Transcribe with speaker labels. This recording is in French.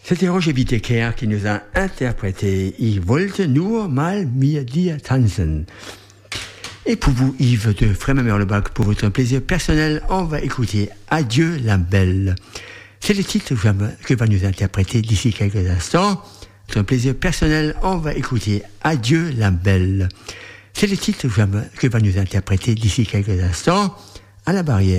Speaker 1: C'était Roger Whittaker qui nous a interprété Ich wollte nur mal mit dir tanzen. Et pour vous, Yves de Frémin-Merlebach, pour votre plaisir personnel, on va écouter Adieu la belle. C'est le titre que va nous interpréter d'ici quelques instants. Pour un plaisir personnel, on va écouter Adieu la belle. C'est le titre que va nous interpréter d'ici quelques instants à la barrière.